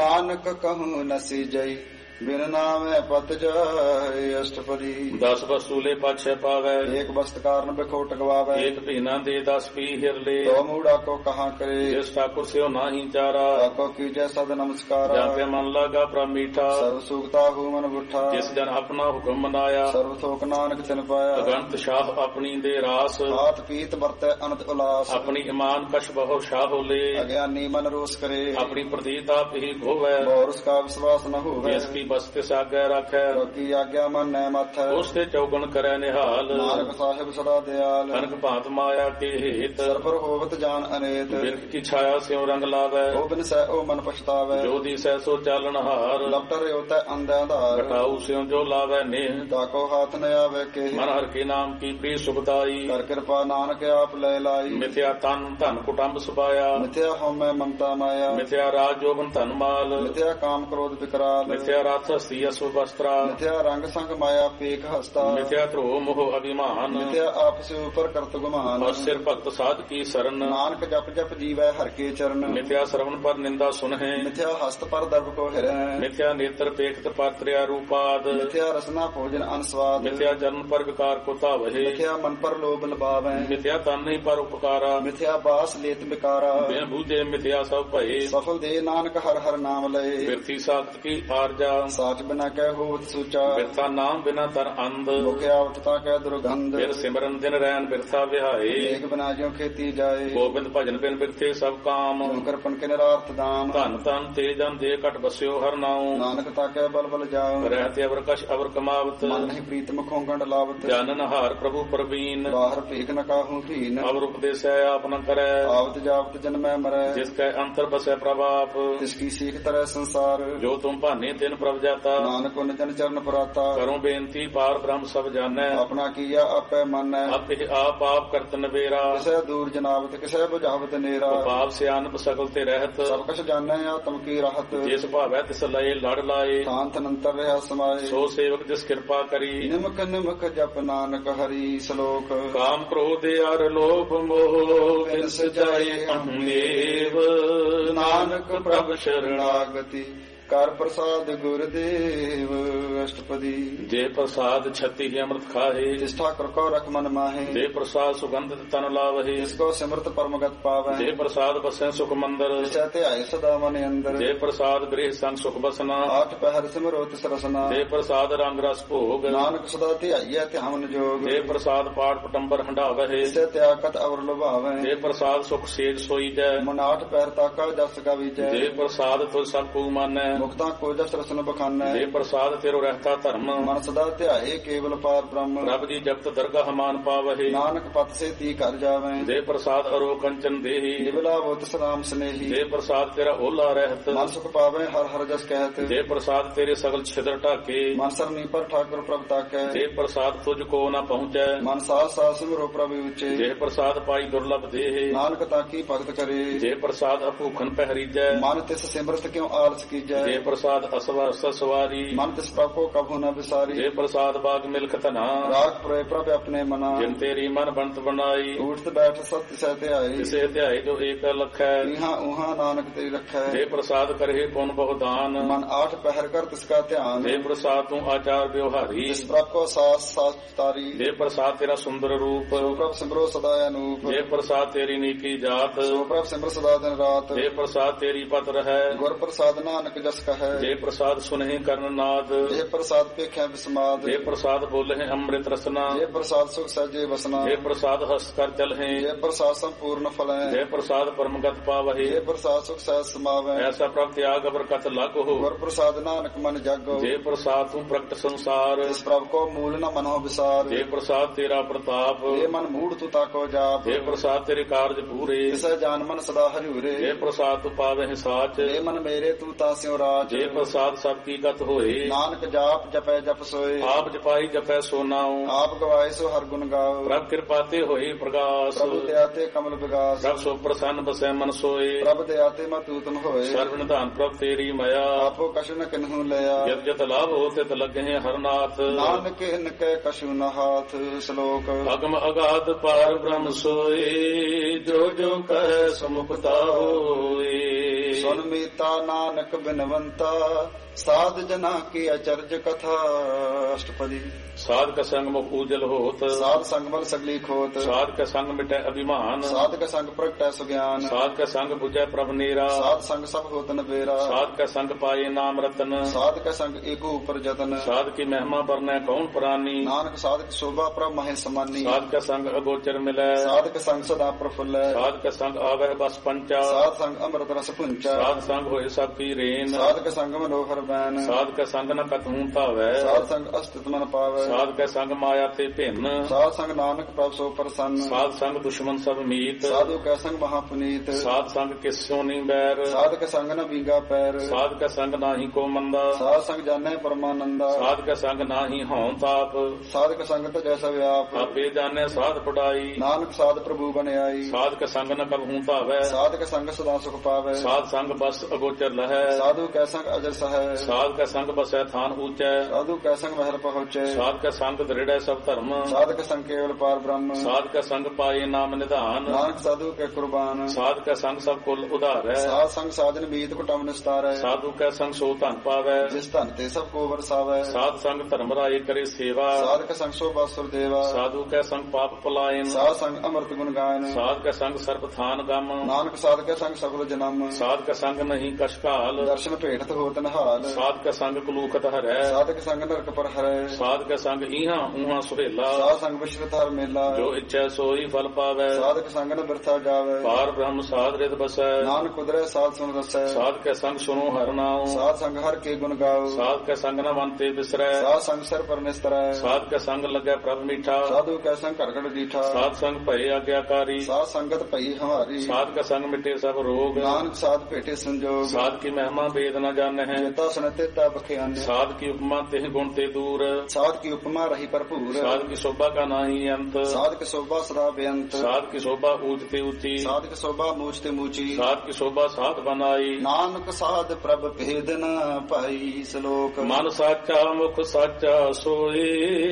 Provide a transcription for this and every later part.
ਨਾਨਕ ਕਹੂੰ ਨਸੀ ਜਈ ਬਿਨ ਨਾਮੈ ਪਤ ਜਾਏ। ਅਸ਼ਟਪਦੀ 10 ਵਸੂਲੇ ਪਾਛੈ ਪਾਵੈ, ਏਕ ਬਸਤ ਕਾਰਨ ਬਿਖੋਟ ਗਵਾਵੈ। ਏਕ ਭੀਨਾ ਦੇ 10 ਪੀ ਹਿਰਲੇ, ਤੋ ਮੂੜਾ ਕੋ ਕਹਾਂ ਕਰੇ ਜਿਸ ਠਾਕੁਰ ਸਿਓ ਨਾਹੀ ਚਾਰਾ। ਤਾਕੋ ਕੀਜੈ ਸਦ ਨਮਸਕਾਰਾ। ਜਾਂ ਤੇ ਮਨ ਲਾਗਾ ਪ੍ਰਭ ਮੀਠਾ, ਸਰਬ ਸੁਖਤਾ ਹੂ ਮਨ ਬੁੱਠਾ। ਜਿਸ ਜਨ ਆਪਣਾ ਹੁਕਮ ਮਨਾਇਆ, ਸਰਬ ਥੋਕ ਨਾਨਕ ਤਿਨ ਪਾਇਆ। ਅਗੰਤ ਸ਼ਾਹ ਆਪਣੀ ਦੇ ਰਾਸ, ਆਤ ਪੀਤ ਵਰਤੈ ਅਨੰਤ ਉਲਾਸ। ਆਪਣੀ ਇਮਾਨ ਕਸ਼ ਬਹੁ ਸ਼ਾਹ ਹੋਲੇ, ਅਗਿਆਨੀ ਮਨ ਰੋਸ ਕਰੇ ਆਪਣੀ ਪ੍ਰਤੀਤ ਆਪ ਹੀ ਗੋਵੈ। ਬੋਰਸ ਕਾ ਵਿਸ਼ਵਾਸ ਨ ਹੋਵੇ। ਜਿਸ ਕੀ ਬਸਤਿ ਸਾਗੈ ਰਾਖੈ, ਕੀ ਆਗਿਆ ਮਨ ਨੈ ਮਥੈ। ਉਸ ਤੇ ਚੌਗਣ ਕਰੈ ਨਿਹਾਲ। ਨਾਨਕ ਸਾਹਿਬ ਸਦਾ ਦਿਆਲ। ਅਨਕ ਭਾਂਤ ਮਾਇਆ ਕੇ ਹੇਤ, ਸਰਬਰ ਹੋਵਤ ਜਾਨ ਅਨੇਤ। ਬਿਰਖ ਕੀ ਛਾਇਆ ਸਿਉ ਰੰਗ ਲਾਵੈ, ਉਹ ਬਿਨ ਸਹਿ ਉਹ ਮਨ ਪਛਤਾਵੈ। ਜੋ ਦੀਸੈ ਸੋ ਚਾਲਣ ਹਾਰ। ਲਪਟਰ ਉਤੈ ਅੰਧਿਆ ਧਾਰ। ਘਟਾਉ ਸਿਉ ਜੋ ਲਾਵੈ ਨੇਹ, ਤਾਕੋ ਹਾਥ ਨ ਆਵੇ ਕੇ। ਮਨ ਹਰ ਕੇ ਨਾਮ ਕੀ ਪ੍ਰੀ ਸੁਖਦਾਈ। ਕਰ ਕਿਰਪਾ ਨਾਨਕ ਆਪ ਲੈ ਲਾਈ। ਮਿਥਿਆ ਤਨ ਧਨ ਕੁਟੰਬ ਸੁਪਾਇਆ, ਮਿਥਿਆ ਹਉਮੈ ਮਮਤਾ ਮਾਇਆ। ਮਿਥਿਆ ਰਾਜ ਜੋਬਨ ਧਨ ਮਾਲ, ਮਿਥਿਆ ਕਾਮ ਕ੍ਰੋਧ ਵਿਕਰਾਲ। ਮਿਥਿਆ ਰਥ ਹਸਤੀ ਅਸੁ ਵਸਤਰਾ, ਮਿਥਿਆ ਰੰਗ ਸੰਗ ਮਾਇਆ ਪੇਖ ਹਸਤਾ। ਮਿਥਿਆ ਧਰੋ ਮੋਹ ਅਭਿਮਾਨ, ਮਿਥਿਆ ਆਪਸ ਉਪਰ ਕਰਤ ਗੁਮਾਨ। ਅਸਿਰ ਭਗਤ ਸਾਧ ਕੀ ਸਰਨ, ਨਾਨਕ ਜਪ ਜਪ ਜੀਵੈ ਹਰ ਕੇ ਚਰਨ। ਮਿਥਿਆ ਸਰਵਨ ਪਰ ਨਿੰਦਾ ਸੁਨਹਿ, ਮਿਥਿਆ ਹਸਤ ਪਰ ਦਰਬ ਕੋ ਹਿਰੈ। ਮਿਥਿਆ ਨੇਤਰ ਪੇਖਤ ਪਰ ਤ੍ਰਿਆ ਰੂਪਾਦ, ਮਿਥਿਆ ਰਸਨਾ ਭੋਜਨ ਅਨਸਵਾਦ। ਮਿਥਿਆ ਜਨਮ ਪਰ ਵਿਕਾਰ ਕੋ ਧਾਵਹਿ, ਮਿਥਿਆ ਮਨ ਪਰ ਲੋਭ ਲਬਾਵੈ। ਮਿਥਿਆ ਤਨ ਨਹੀਂ ਪਰ ਉਪਕਾਰਾ, ਮਿਥਿਆ ਬਾਸ ਲੇਤ ਬਿਕਾਰਾ। ਬਿਨ ਬੂਝੇ ਮਿਥਿਆ ਸਭ ਭਏ, ਸਫਲ ਦੇ ਨਾਨਕ ਹਰ ਹਰ ਨਾਮ ਲਏ। ਬਿਰਥੀ ਸਾਖਤ ਕੀ ਆਰਜਾ, ਸਾਚ ਬਿਨਾ ਕਹਿ ਹੋਤ ਸੂਚਾ। ਬਿਰਥਾ ਨਾਮ ਬਿਨਾ ਤਰ ਅੰਧ, ਮੁਖ ਆਵਤਤਾ ਕਹਿ ਦੁਰਗੰਧ। ਫਿਰ ਸਿਮਰਨ ਦਿਨ ਰੈਨ ਬਿਰਥਾ ਵਿਹਾਏ। ਏਕ ਬਿਨਾ ਜਿਉ ਖੇਤੀ ਜਾਏ। ਗੋਬਿੰਦ ਭਜਨ ਬਿਨ ਬਿਰਥੇ ਸਭ ਕਾਮ, ਕਿਉ ਕਰਪਨ ਕੇ ਨਿਰਾਰਥ ਦਾਮ। ਧਨ ਧਨ ਤੇ ਜਨ ਦੇ ਘਟ ਬਸਿਓ ਹਰ ਨਾਉ। ਨਾਨਕ ਤਾਕੈ ਬਲ ਬਲ ਜਾਉ। ਰਹਿਤੇ ਅਵਰ ਕਛ ਅਵਰ ਕਮਾਵਤ, ਮਨ ਨਹੀਂ ਪ੍ਰੀਤ ਮੁਖੋਂ ਗੰਢ ਲਾਵਤ। ਜਾਨਨ ਹਾਰ ਪ੍ਰਭੂ ਪ੍ਰਵੀਨ, ਬਾਹਰ ਭੇਖ ਨ ਕਾਹੂ ਧੀਨ। ਅਵਰ ਉਪਦੇਸੈ ਆਪ ਨ ਕਰੈ, ਆਵਤ ਜਾਵਤ ਜਨਮੈ ਮਰੈ। ਜਿਸ ਕੈ ਅੰਤਰ ਬਸੈ ਪ੍ਰਭ ਆਪ, ਤਿਸ ਕੀ ਸੀਖ ਤਰੈ ਸੰਸਾਰ। ਜੋ ਤੁਮ ਭਾਨੇ ਤਿਨ ਪ੍ਰਭ ਜਾਤਾ। ਨਾਨਕ ਉਨ ਜਨ ਚਰਨ ਪਰਾਤਾ। ਕਰੋ ਬੇਨਤੀ ਪਾਰ ਬ੍ਰਹਮ ਸਭ ਜਾਣੈ, ਆਪਣਾ ਕੀਆ ਆਪੈ ਮੰਨੈ। ਆਪੇ ਆਪ ਆਪ ਕਰਤ ਨਵੇਰਾ। ਕਿਸੈ ਦੂਰ ਜਨਾਵਤ ਕਿਸੈ ਬੁਝਾਵਤ ਨੇਰਾ। ਪਾਪ ਸਿਆਨਪ ਸਕਲ ਤੇ ਰਹਿਤ, ਸਭ ਕਛ ਜਾਣੈ ਆਤਮ ਕੀ ਰਹਤ। ਜਿਸ ਭਾਵੈ ਤਿਸ ਲਏ ਲੜ ਲਾਏ, ਸ਼ਾਂਤ ਅਨੰਤਰ ਰਹਾ ਸਮਾਏ। ਸੋ ਸੇਵਕ ਜਿਸ ਕਿਰਪਾ ਕਰੀ। ਨਿਮਕ ਨਿਮਕ ਜਪ ਨਾਨਕ ਹਰੀ ਸਲੋਕ। ਕਾਮ ਕ੍ਰੋਧ ਅਰ ਲੋਭ ਮੋਹ ਬਿਨ ਸਜਾਏ ਅਹਮੇਵ। ਨਾਨਕ ਪ੍ਰਭ ਸ਼ਰਣਾਗਤੀ ਕਰ ਪ੍ਰਸਾਦ ਗੁਰਦੇਵ। ਅਸ਼ਟਪਦੀ ਜੇ ਪ੍ਰਸਾਦ ਛਤੀ ਹੀ ਅੰਮ੍ਰਿਤ ਖਾਹੇ, ਜਿਸ ਠਾਕੁਰ ਕੋ ਰਖ ਮਨ ਮਾਹੇ। ਜੇ ਪ੍ਰਸਾਦ ਸੁਗੰਧਿਤ ਤਨ ਲਾਵਹੇ, ਜਿਸ ਕੋ ਸਿਮਰਤ ਪਰਮਗਤ ਪਾਵੈ। ਜੇ ਪ੍ਰਸਾਦ ਬਸੈ ਸੁਖ ਮੰਦਰ, ਜਿਸੈ ਧਿਆਏ ਸਦਾ ਮਨ ਅੰਦਰ। ਜੇ ਪ੍ਰਸਾਦ ਗ੍ਰਹਿ ਸੰਗ ਸੁਖ ਬਸਨਾ, ਆਠ ਪਹਿਰ ਸਿਮਰੋ ਤਿਸ ਰਸਨਾ। ਜੇ ਪ੍ਰਸਾਦ ਰੰਗ ਰਸ ਭੋਗ, ਨਾਨਕ ਸਦਾ ਧਿਆਈਐ ਧਿਆਨ ਜੋਗ। ਜੇ ਪ੍ਰਸਾਦ ਪਾਠ ਪਟੰਬਰ ਹੰਡਾਵਹਿ, ਜਿਸੈ ਤਿਆਗਤ ਅਵਰ ਲੁਭਾਵੈ। ਜੇ ਪ੍ਰਸਾਦ ਸੁਖ ਸੇਜ ਸੋਈਜੈ, ਮਨ ਆਠ ਪਹਿਰ ਤਾਕਾ ਜਸ ਗਾਵੀਜੈ। ਜੇ ਪ੍ਰਸਾਦ ਤੁਝ ਸਭ ਕੂ ਮਾਨੈ, ਮੁਕਤਾ ਕੋ ਜਸ ਰਸਨ ਬਖਾਨੈ। ਜੇ ਪ੍ਰਸਾਦ ਤੇਰੋ ਰਹਿਤਾ ਧਰਮ, ਮਨ ਸਦਾ ਧਿਆਏ ਕੇਵਲ ਪਾਰ ਬ੍ਰਹਮ। ਰੱਬ ਜੀ ਜਪਤ ਦਰਗਾਹ ਮਾਨ ਪਾਵਹਿ। ਨਾਨਕ ਪਤ ਸੇ ਤੀ ਕਰ ਜਾਵੈ। ਜੇ ਪ੍ਰਸਾਦ ਅਰੋ ਕੰਚਨ ਦੇਹੀ, ਨਿਵਲਾ ਬੁੱਧ ਸਲਾਮ ਸਨੇਹੀ। ਜੇ ਪ੍ਰਸਾਦ ਤੇਰਾ ਓਲਾ ਰਹਿਤ, ਮਨ ਸੁਖ ਪਾਵੈ ਹਰ ਹਰ ਜਸ ਕਹਿਤ। ਜੇ ਪ੍ਰਸਾਦ ਤੇਰੇ ਸਗਲ ਛਿਦਰ ਢਾਕੇ, ਮਨ ਸਰਨੀ ਪਰ ਠਾਕੁਰ ਪ੍ਰਭ ਤਾਕੈ। ਜੇ ਪ੍ਰਸਾਦ ਤੁਝ ਕੋ ਨਾ ਪਹੁੰਚੈ, ਮਨ ਸਾਸ ਸਾਸ ਸਿਮਰੋ ਪ੍ਰਭ ਉਚੇ। ਜੇ ਪ੍ਰਸਾਦ ਪਾਈ ਦੁਰਲਭ ਦੇਹ, ਨਾਨਕ ਤਾਕੀ ਭਗਤ ਕਰੇ। ਜੇ ਪ੍ਰਸਾਦ ਅਭੂਖਨ ਪਹਿਰੀਜੈ, ਮਨ ਤਿਸ ਸਿਮਰਤ ਕਿਉ ਆਲਸ ਕੀਜੈ। ਜੇ ਪ੍ਰਸਾਦ ਅਸਵਾ ਸਵਾਰੀ, ਮਨ ਤਿਸ ਪ੍ਰਭ ਕੋ ਕਭੂ ਨ ਵਿਸਾਰੀ। ਜੇ ਪ੍ਰਸਾਦ ਬਾਗ ਮਿਲਖ ਧਨਾ, ਰਾਖ ਪ੍ਰੇ ਪ੍ਰਭ ਆਪਣੇ ਮਨਾ। ਜਿਨ ਤੇਰੀ ਮਨ ਬੰਤ ਬਣਾਈ, ਉਠਤ ਬੈਠ ਸਤ ਸਹਿ ਧਿਆਏ। ਕਿਸੇ ਧਿਆਏ ਜੋ ਏਕ ਲਖੈ, ਇਹਾਂ ਉਹਾਂ ਨਾਨਕ ਤੇਰੀ ਰੱਖੈ। ਜੇ ਪ੍ਰਸਾਦ ਕਰਹਿ ਪੁਨ ਬਹੁ ਦਾਨ, ਮਨ ਆਠ ਪਹਿਰ ਕਰ ਤਿਸ ਕਾ ਧਿਆਨ। ਜੇ ਪ੍ਰਸਾਦ ਤੂੰ ਆਚਾਰ ਵਿਵਹਾਰੀ, ਜਿਸ ਪ੍ਰਭ ਕੋ ਸਾਸ ਸਾਸ ਤਾਰੀ। ਜੇ ਪ੍ਰਸਾਦ ਤੇਰਾ ਸੁੰਦਰ ਰੂਪ, ਸੋ ਪ੍ਰਭ ਸਿਮਰੋ ਸਦਾ ਅਨੂਪ। ਜੇ ਪ੍ਰਸਾਦ ਤੇਰੀ ਨੀਕੀ ਜਾਤ, ਸੋ ਪ੍ਰਭ ਸਿਮਰ ਸਦਾ ਦਿਨ ਰਾਤ। ਜੇ ਪ੍ਰਸਾਦ ਤੇਰੀ ਪਤ ਰਹੈ, ਗੁਰ ਪ੍ਰਸਾਦ ਨਾਨਕ ਜਸ ਕਹੈ। ਜੇ ਪ੍ਰਸਾਦ ਸੁਨਹਿ ਕਰਨ ਨਾਦ, ਜੇ ਪ੍ਰਸਾਦ ਪੇਖਿਆ ਬਿਸਮਾਦ। ਜੇ ਪ੍ਰਸਾਦ ਬੋਲਹਿ ਅੰਮ੍ਰਿਤ ਰਸਨਾ, ਜੇ ਪ੍ਰਸਾਦ ਸੁਖ ਸਹਿਜੇ ਵਸਨਾ। ਜੇ ਪ੍ਰਸਾਦ ਹਸ ਕਰ ਚਲਹਿ, ਜੇ ਪ੍ਰਸਾਦ ਸੰਪੂਰਨ ਫਲੈ। ਜੇ ਪ੍ਰਸਾਦ ਪਰਮਗਤ ਪਾਵਹਿ, ਜੇ ਪ੍ਰਸਾਦ ਸੁਖ ਸਹਿਜ ਸਮਾਵੈ। ਐਸਾ ਪ੍ਰਭ ਤਿਆਗ ਅਵਰ ਕਤ ਲਾਗੋ। ਗੁਰ ਪ੍ਰਸਾਦ ਨਾਨਕ ਮਨ ਜਾਗੋ। ਜੇ ਪ੍ਰਸਾਦ ਤੂੰ ਪ੍ਰਗਟ ਸੰਸਾਰ, ਜਿਸ ਪ੍ਰਭ ਕੋ ਮੂਲ ਨ ਮਨੋ ਵਿਸਾਰ। ਜੇ ਪ੍ਰਸਾਦ ਤੇਰਾ ਪ੍ਰਤਾਪ, ਜੇ ਮਨ ਮੂੜ ਤੂ ਤਾਕੋ ਜਾਪ। ਜੇ ਪ੍ਰਸਾਦ ਤੇਰੇ ਕਾਰਜ ਪੂਰੇ, ਤਿਸੈ ਜਾਨ ਮਨ ਸਦਾ ਹਰਿਉਰੇ। ਜੇ ਪ੍ਰਸਾਦ ਤੂੰ ਪਾਵਹਿ ਸਾਚ, ਜੇ ਮਨ ਮੇਰੇ ਤੂ ਤਾਸਿਉ ਰਾਜ। ਜੇ ਪ੍ਰਸਾਦ ਸਭ ਕੀ ਗਤ ਹੋਏ, ਨਾਨਕ ਜਾਪ ਜਪੈ ਜਪ ਸੋਏ। ਆਪ ਜਪਾਈ ਜਪੈ ਸੋ ਨਾਉ। ਆਪ ਗਵਾਏ ਸੋ ਹਰ ਗੁਣ ਗਾਓ। ਪ੍ਰਭ ਕਿਰਪਾ ਤੇ ਹੋਏ ਪ੍ਰਗਾਸ, ਪ੍ਰਭੂ ਦਇਆ ਤੇ ਕਮਲ ਵਿਗਾਸ। ਪ੍ਰਭ ਸੋ ਪ੍ਰਸੰਨ ਬਸੈ ਮਨ ਸੋਏ। ਪ੍ਰਭ ਦਇਆ ਤੇ ਮਤੂਤਮ ਹੋਏ। ਸਰਵ ਨਿਧਾਨ ਪ੍ਰਭ ਤੇਰੀ ਮਾਇਆ, ਆਪੋ ਕਛੁ ਨ ਕਿਨਹੂ ਲਿਆ। ਜਤ ਜਤ ਲਾਭ ਹੋ ਤਿਤ ਲਗਹਿ ਹਰਨਾਥ। ਨਾਨਕ ਹਿਨ ਕੈ ਕਛੁ ਨ ਹਾਥ। ਸ਼ਲੋਕ ਅਗਮ ਅਗਾਧ ਪਾਰ ਬ੍ਰਹਮ ਸੋਏ, ਜੋ ਜੋ ਕਹਿ ਸਮੁਕਤਾ ਹੋਏ। ਸੁਨ ਮੀਤਾ ਨਾਨਕ ਬਿਨਵੰਤਾ ਸਾਧ ਜਨਾ ਕੀ ਅਚਰਜ ਕਥਾ। ਅਸ਼ਟਪਦੀ। ਸਾਧ ਕਾ ਸੰਗ ਮੁਖ ਉਜਲ ਹੋਤ, ਸਾਧ ਸੰਗ ਮਲ ਸਗਲੀ ਖੋਤ, ਸਾਧ ਕਾ ਸੰਗ ਮਿਟੈ ਅਭਿਮਾਨ, ਸਾਧ ਕਾ ਸੰਗ ਪ੍ਰਗਟੈ ਸੁਗਿਆਨ, ਸਾਧ ਕਾ ਸੰਗ ਬੁਝੈ ਪ੍ਰਭ ਨੀਰਾ, ਸਾਧ ਸੰਗ ਸਭ ਹੋਤ ਨਬੇਰਾ, ਸਾਧ ਕਾ ਸੰਗ ਪਾਏ ਨਾਮ ਰਤਨ, ਸਾਧ ਕਾ ਸੰਗ ਏਕੋ ਉਪਰ ਜਤਨ, ਸਾਧ ਕੀ ਮਹਿਮਾ ਬਰਨੈ ਕੌਣ ਪ੍ਰਾਨੀ, ਨਾਨਕ ਸਾਧ ਕੀ ਸ਼ੋਭਾ ਪ੍ਰਭ ਮਹਿ ਸਮਾਨੀ, ਸਾਧ ਕਾ ਸੰਗ ਅਗੋਚਰ ਮਿਲੈ, ਸਾਧ ਕਾ ਸੰਗ ਸਦਾ ਪ੍ਰਫੁੱਲੈ, ਸਾਧ ਕਾ ਸੰਗ ਆਵਹਿ ਬਸ ਪੰਚਾ, ਸਾਧ ਸੰਗ ਅੰਮ੍ਰਿਤ ਰਸ ਪੁੰਚਾ, ਸਾਧ ਸੰਗ ਹੋਏ ਸਭ ਕੀ ਰੇਨ, ਸਾਧ ਕਾ ਸੰਗ ਮਨੋਹਰ ਬੈਨ, ਸਾਧ ਕਾ ਸੰਗ ਨ ਕਤਹੂ ਧਾਵੈ, ਸਾਧ ਸੰਗ ਅਸਤਿਤ ਮਨ ਪਾਵੈ, ਸਾਧ ਕਾ ਸੰਗ ਮਾਇਆ ਤੇ ਭਿੰਨ, ਸਾਧ ਸੰਗ ਨਾਨਕ ਪ੍ਰਭ ਸੋ ਪ੍ਰਸੰਨ, ਸਾਧ ਸੰਗ ਦੁਸ਼ਮਨ ਸਭ ਮੀਤ, ਸਾਧੂ ਕੈ ਸੰਗ ਮਹਾ ਪੁਨੀਤ, ਸਾਧ ਸੰਗ ਕਿਸੋ ਨੀ ਬੈਰ, ਸਾਧ ਕੈ ਸੰਗ ਨ ਵਿੰਗਾ ਪੈਰ, ਸਾਧ ਕਾ ਸੰਗ ਨਾਹੀ ਕੋ ਮੰਦਾ, ਸਾਧ ਸੰਗ ਜਾਣੈ ਪਰਮਾਨੰਦਾ, ਸਾਧ ਕਾ ਸੰਗ ਨਾਹੀ ਹਉ ਤਾਪ, ਸਾਧ ਕੈ ਸੰਗ ਤਜੈ ਸਭ ਵਿਆਪ, ਆਪੇ ਜਾਣੈ ਸਾਧ ਪੜਾਈ, ਨਾਨਕ ਸਾਧ ਪ੍ਰਭੂ ਬਣਾਈ, ਸਾਧ ਕਾ ਸੰਗ ਨ ਕਬਹੂ ਧਾਵੈ, ਸਾਧ ਕੈ ਸੰਗ ਸਦਾ ਸੁਖ ਪਾਵੈ, ਸਾਧ ਸੰਗ ਬਸ ਅਗੋਚਰ ਲਹੈ, ਸਾਧੂ ਕੈ ਸੰਗ ਅਜਰ ਸਹੈ, ਸਾਧ ਕਾ ਸੰਗ ਬਸੈ ਥਾਨ ਊਚੈ, ਸਾਧੂ ਕੈ ਸੰਗ ਮਹਿਲ ਪਹੁੰਚੈ, ਸਾਧ ਕਾ ਸੰਗ ਦ੍ਰਿੜੈ ਸਭ ਧਰਮ, ਸਾਧ ਕੈ ਸੰਗ ਕੇਵਲ ਪਾਰ ਬ੍ਰਹਮ, ਸਾਧ ਕਾ ਸੰਗ ਪਾਏ ਨਾਮ ਨਿਧਾਨ, ਨਾਨਕ ਸਾਧੂ ਕੈ ਕੁਰਬਾਨ, ਸਾਧ ਕਾ ਸੰਗ ਸਭ ਕੁਲ ਉਧਾਰੈ, ਸਾਧ ਸੰਗ ਸਾਜਨ ਮੀਤ ਕੁਟਮ ਨਿਸਤਾਰੈ, ਸਾਧੂ ਕਾ ਸੰਗ ਸੋ ਧਨ ਪਾਵੈ, ਜਿਸ ਧਨ ਤੇ ਸਭ ਕੋ ਵਰਸਾਵੈ, ਸਾਧ ਸੰਗ ਧਰਮ ਰਾਏ ਕਰੇ ਸੇਵਾ, ਸਾਧ ਕੈ ਸੰਗ ਸੋ ਬਾਸੁਰ ਦੇਵਾ, ਸਾਧੂ ਕਾ ਸੰਗ ਪਾਪ ਪਲਾਇਨ, ਸਾਧ ਸੰਗ ਅੰਮ੍ਰਿਤ ਗੁਣ ਗਾਇਨ, ਸਾਧ ਕਾ ਸੰਗ ਸਰਬ ਥਾਨ ਗਮ, ਨਾਨਕ ਸਾਧ ਕੈ ਸੰਗ ਸਗਲ ਜਨਮ, ਸਾਧ ਕਾ ਸੰਗ ਨਹੀਂ ਕਸ਼ਕਾਲ, ਦਰਸ਼ਨ ਭੇਟਤ ਹੋਤ ਨਹਾਲ, ਸਾਧ ਕਾ ਸੰਗ ਕਲੂਕਤ ਹਰੈ, ਸਾਧ ਕੈ ਸੰਗ ਨਰਕ ਪਰ ਹਰੈ, ਸਾਧ ਕਾ ਸੰਗ ਇਹਾਂ ਉਹਾਂ ਸੁਹੇਲਾ, ਸਾਧ ਸੰਗ ਵਿਸ਼ਰਤ ਹਰ ਮੇਲਾ, ਜੋ ਇੱਛੈ ਸੋਈ ਫਲ ਪਾਵੈ, ਸਾਧ ਕੈ ਸੰਗ ਨ ਬਿਰਥਾ ਜਾਵੈ, ਪਾਰ ਬ੍ਰਹਮ ਸਾਧ ਰਿਤ ਬਸੈ, ਨਾਨਕ ਕੁਦਰੈ ਸਾਧ ਸੁਨ ਰਸੈ, ਸਾਧ ਕੈ ਸੰਗ ਸੁਨੋ ਹਰਿ ਨਾਉ, ਸਾਧ ਸੰਗ ਹਰ ਕੇ ਗੁਣ ਗਾਓ, ਸਾਧ ਕੈ ਸੰਗ ਨ ਮਨ ਤੇ ਬਿਸਰੈ, ਸਾਧ ਸੰਗ ਸਿਰ ਪਰ ਨਿਸਤਰੈ, ਸਾਧ ਕੈ ਸੰਗ ਲੱਗੈ ਪ੍ਰਭ ਮੀਠਾ, ਸਾਧੂ ਕੈ ਸੰਗ ਘੜ ਘੜ ਡੀਠਾ, ਸਾਧ ਸੰਗ ਭਏ ਆਗਿਆਕਾਰੀ, ਸਾਧ ਸੰਗਤ ਭਈ ਹਮਾਰੀ, ਸਾਧ ਕੈ ਸੰਗ ਮਿਟੇ ਸਭ ਰੋਗ, ਨਾਨਕ ਸਾਧ ਭੇਟੇ ਸੰਜੋਗ, ਸਾਧ ਕੀ ਮਹਿਮਾ ਵੇਦ ਨ ਜਾਣਹਿ, ਜੇਤਾ ਸੁਨਤੇ ਤਾ ਬਖਿਆਨੇ, ਸਾਧ ਕੀ ਉਪਮਾ ਤਿਹ ਗੁਣ ਤੇ ਦੂਰ, ਸਾਧ ਕੀ ਉਪਮਾ ਰਹੀ ਭਰਪੂਰ, ਸਾਧ ਕੀ ਸ਼ੋਭਾ ਕਾ ਨਾਹੀ ਅੰਤ, ਸਾਧ ਕੀ ਸ਼ੋਭਾ ਸਦਾ ਬੇਅੰਤ, ਸਾਧ ਕੀ ਸ਼ੋਭਾ ਊਚ ਤੇ ਉੱਚੀ, ਸਾਧ ਕੀ ਸ਼ੋਭਾ ਮੂਚ ਤੇ ਮੂਚੀ, ਸਾਧ ਕੀ ਸ਼ੋਭਾ ਸਾਧ ਬਨਾਈ, ਨਾਨਕ ਸਾਧ ਪ੍ਰਭ ਭੇਦ ਨ ਪਾਈ। ਸ਼ਲੋਕ। ਮਨ ਸਾਚਾ ਮੁਖ ਸਾਚਾ ਸੋਏ,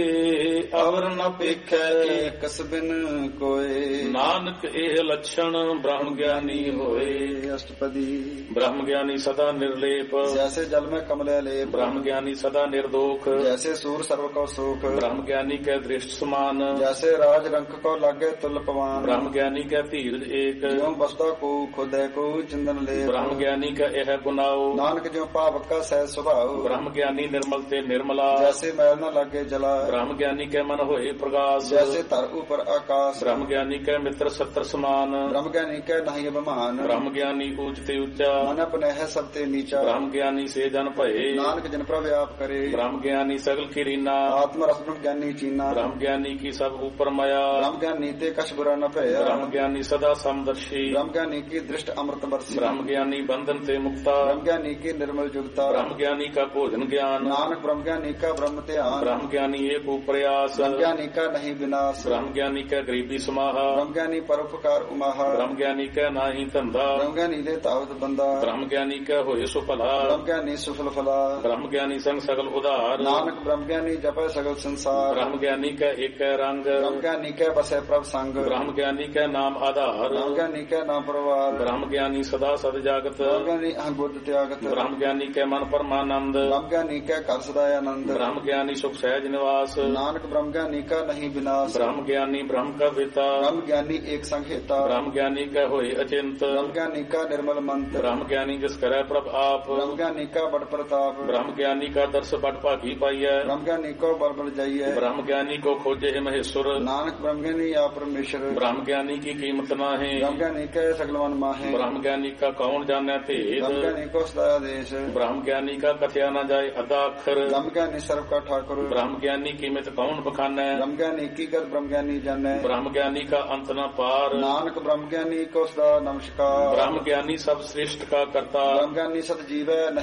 ਅਵਰ ਨ ਪੇਖੈ ਏਕਸ ਬਿਨ ਕੋਏ, ਨਾਨਕ ਇਹ ਲਛਣ ਬ੍ਰਹਮ ਗਿਆਨੀ ਹੋਏ। ਅਸ਼ਟਪਦੀ। ਬ੍ਰਹਮ ਗਿਆਨੀ ਸਦਾ ਨਿਰਲੇਪ, ਜੈਸੇ ਜਲ ਮੈਂ ਕਮਲੇ ਲੇਪ, ਬ੍ਰਹਮ ਗਿਆਨੀ ਸਦਾ ਨਿਰਦੋਖ, ਜੈਸੇ ਸੂਰ ਸਰਵ ਕੋ ਸੁਖ, ਬ੍ਰਹਮ ਗਿਆਨੀ ਕੈ ਦ੍ਰਿਸ਼ਟ ਸਮਾਨ, ਜੈਸੇ ਰਾਜ ਰੰਕ ਕੋ ਲਾਗੇ ਤੁਲ ਪਵਾਨ, ਬ੍ਰਹਮ ਗਿਆਨੀ ਕੈ ਧੀਰਜ ਏਕ, ਜਿਉ ਬਸਦਾ ਕੋ ਖੁਦੈ ਕੋ ਚੰਦਨ ਲੇਪ, ਬ੍ਰਹਮ ਗਿਆਨੀ ਕੈ ਇਹ ਗੁਨਾਓ, ਨਾਨਕ ਜਿਉ ਪਾਵਕ ਕਾ ਸਹਿ ਸੁਭਾਉ, ਬ੍ਰਹਮ ਗਿਆਨੀ ਨਿਰਮਲ ਤੇ ਨਿਰਮਲਾ, ਜੈਸੇ ਮੈਲ ਨ ਲਾਗੇ ਜਲਾ, ਬ੍ਰਹਮ ਗਿਆਨੀ ਕੈ ਮਨ ਹੋਏ ਪ੍ਰਗਾਸ, ਜੈਸੇ ਧਰ ਉਪਰ ਆਕਾਸ਼, ਬ੍ਰਹਮ ਗਿਆਨੀ ਕੈ ਮਿੱਤਰ ਸੱਤਰ ਸਮਾਨ, ਬ੍ਰਹਮ ਗਿਆਨੀ ਕੈ ਨਹੀਂ ਅਭਿਮਾਨ, ਬ੍ਰਹਮ ਗਿਆਨੀ ਊਚ ਤੇ ਉੱਚਾ, ਮਨ ਆਪਣਹਿ ਸਭ ਤੇ ਨੀਚਾ, ਬ੍ਰਹਮ ਗਿਆਨੀ ਸੇ ਜਨ ਭਏ, ਨਾਨਕ ਜਨ ਪ੍ਰਭ ਆਪ ਕਰੇ, ਬ੍ਰਹਮ ਗਿਆਨੀ ਸਗਲ ਕੀਰੀਨਾ, ਆਤਮ ਰਸ ਬ੍ਰਹਮ ਗਿਆਨੀ ਚੀਨਾ, ਬ੍ਰਹਮ ਗਿਆਨੀ ਕੀ ਸਭ ਉਪਰ ਮਾਇਆ, ਬ੍ਰਹਮ ਗਿਆਨੀ ਤੇ ਕਛ ਬੁਰਾ ਨ ਭਇਆ, ਬ੍ਰਹਮ ਗਿਆਨੀ ਸਦਾ ਸਮਦਰਸ਼ੀ, ਬ੍ਰਹਮ ਗਿਆਨੀ ਕੀ ਦ੍ਰਿਸ਼ਟ ਅੰਮ੍ਰਿਤ ਬਰਸੀ, ਬ੍ਰਹਮ ਗਿਆਨੀ ਬੰਧਨ ਤੇ ਮੁਕਤਾ, ਬ੍ਰਹਮ ਗਿਆਨੀ ਕੀ ਨਿਰਮਲ ਜੁਗਤਾ, ਬ੍ਰਹਮ ਗਿਆਨੀ ਕਾ ਭੋਜਨ ਗਿਆਨ, ਨਾਨਕ ਬ੍ਰਹਮ ਗਿਆਨੀ ਕਾ ਬ੍ਰਹਮ ਧਿਆਨ, ਬ੍ਰਹਮ ਗਿਆਨੀ ਏਕ ਉਪਰਿਆਸ, ਬ੍ਰਹਮ ਗਿਆਨੀ ਕਾ ਨਹੀਂ ਵਿਨਾਸ਼, ਬ੍ਰਹਮ ਗਿਆਨੀ ਕੈ ਗਰੀਬੀ ਸਮਾਹਾ, ਬ੍ਰਹਮ ਗਿਆਨੀ ਪਰਉਪਕਾਰ ਉਮਾਹਾ, ਬ੍ਰਹਮ ਗਿਆਨੀ ਕੈ ਨਾਹੀ ਧੰਦਾ, ਬ੍ਰਹਮ ਗਿਆਨੀ ਦੇ ਤਾਵਤ ਬੰਦਾ, ਬ੍ਰਹਮ ਗਿਆਨੀ ਕੈ ਹੋਏ ਸੁਭਲਾ, ਬ੍ਰਹਮ ਗਿਆਨੀ ਸੁਫਲ ਫਲਾ, ਬ੍ਰਹਮ ਗਿਆਨੀ ਸੰਗ ਸਗਲ ਉਧਾਰ, ਨਾਨਕ ਬ੍ਰਹਮ ਗਿਆਨੀ ਜਪੈ ਸਗਲ ਸੰਸਾਰ, ਬ੍ਰਹਮ ਗਿਆਨੀ ਕੈ ਏਕੈ ਰੰਗ, ਬ੍ਰਹਮ ਗਿਆਨੀ ਕੈ ਬਸੈ ਪ੍ਰਭ ਸੰਗ, ਬ੍ਰਹਮ ਗਿਆਨੀ ਕੈ ਨਾਮ ਆਧਾਰ, ਬ੍ਰਹਮ ਗਿਆਨੀ ਕੈ ਨਾਮ ਪਰਵਾਰ, ਬ੍ਰਹਮ ਗਿਆਨੀ ਸਦਾ ਸਦ ਜਾਗਤ, ਬ੍ਰਹਮ ਗਿਆਨੀ ਅਹੰ ਬੁੱਧ ਤਿਆਗਤ, ਬ੍ਰਹਮ ਗਿਆਨੀ ਕੈ ਮਨ ਪਰਮਾਨੰਦ, ਬ੍ਰਹਮ ਗਿਆਨੀ ਕੈ ਘਰ ਸਦਾ ਆਨੰਦ, ਬ੍ਰਹਮ ਗਿਆਨੀ ਸੁਖ ਸਹਿਜ ਨਿਵਾਸ, ਨਾਨਕ ਬ੍ਰਹਮ ਗਿਆਨੀ ਕਾ ਨਹੀਂ ਵਿਨਾਸ਼, ਬ੍ਰਹਮ ਗਿਆਨੀ ਬ੍ਰਹਮ ਕਾ ਪਿਤਾ, ਬ੍ਰਹਮ ਗਿਆਨੀ ਏਕ ਸੰਗ ਹੇਤਾ, ਬ੍ਰਹਮ ਗਿਆਨੀ ਕੈ ਹੋਏ ਅਚਿੰਤ, ਬ੍ਰਹਮ ਗਿਆਨੀ ਕਾ ਨਿਰਮਲ ਮੰਤ, ਬ੍ਰਹਮ ਗਿਆਨੀ ਜਿਸ ਕਰੈ ਪ੍ਰਭ ਆਪ, ਬ੍ਰਹਮ ਗਿਆਨੀ ਕਾ ਬੜ ਪ੍ਰਤਾਪ, ਬ੍ਰਹਮ ਗਿਆਨੀ ਕਾ ਦਰਸ ਬਟ ਭਾਗੀ ਪਾਈਐ, ਬ੍ਰਹਮ ਗਿਆਨੀ ਕੋ ਬਲ ਬਲ ਜਾਈਐ, ਬ੍ਰਹਮ ਗਿਆਨੀ ਕੋ ਖੋਜੇ ਮਹੇਸ਼ੁਰ, ਨਾਨਕ ਬ੍ਰਹਮ ਗਿਆਨੀ ਆ ਪਰਮੇਸ਼ਰ, ਬ੍ਰਹਮ ਗਿਆਨੀ ਕੀ ਕੀਮਤ ਨਾਹੀਂ, ਬ੍ਰਹਮ ਗਿਆਨੀ ਕੈ ਸਗਲ ਮਨ ਮਾਹੇ, ਬ੍ਰਹਮ ਗਿਆਨੀ ਕਾ ਕੌਣ ਜਾਣੈ ਭੇਦ, ਬ੍ਰਹਮ ਗਿਆਨੀ ਕੋ ਸਦਾ ਆਦੇਸ਼, ਬ੍ਰਹਮ ਗਿਆਨੀ ਕਾ ਕਥਿਆ ਨਾ ਜਾਏ ਅਦਾ ਅੱਖਰ, ਬ੍ਰਹਮ ਗਿਆਨੀ ਸਰਬ ਕਾ ਠਾਕੁਰ, ਬ੍ਰਹਮ ਗਿਆਨੀ ਕੀਮਤ ਕੌਣ ਬਖਾਨੈ, ਬ੍ਰਹਮ ਗਿਆਨੀ ਕੀ ਗਤ ਬ੍ਰਹਮ ਗਿਆਨੀ ਜਾਣੈ, ਬ੍ਰਹਮ ਗਿਆਨੀ ਕਾ ਅੰਤ ਨਾ ਪਾਰ, ਨਾਨਕ ਬ੍ਰਹਮ ਗਿਆਨੀ ਕੋ ਸਦਾ ਨਮਸਕਾਰ, ਬ੍ਰਹਮ ਗਿਆਨੀ ਸਭ ਸ੍ਰਿਸ਼ਟ ਕਾ ਕਰਤਾ, ਬ੍ਰਹਮ ਗਿਆਨੀ ਸਤ ਜੀਵੈ ਨਹੀਂ ਮਰਤਾ,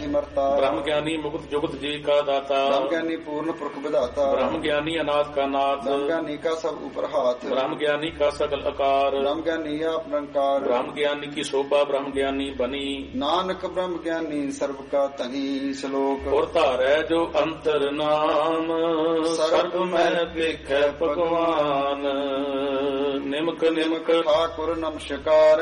ब्रह्म ज्ञानी मुक्त जुगत जी का दाता, ब्रह्म ज्ञानी पूर्ण पुरख विधाता, ब्रह्म ज्ञानी अनाथ का नाथ, ब्रह्म ज्ञानी का सब ऊपर हाथ, ब्रह्म ज्ञानी का सकल आकार, ब्रह्म ज्ञानी आप निरंकार, ब्रह्म ज्ञानी की शोभा ब्रह्म ज्ञानी बनी, नानक ब्रह्म ज्ञानी सर्व का तनी। श्लोक और धारै जो अंतर नाम, सर्ब में लिखै भगवान, निमक निमक ठाकुर नमस्कार,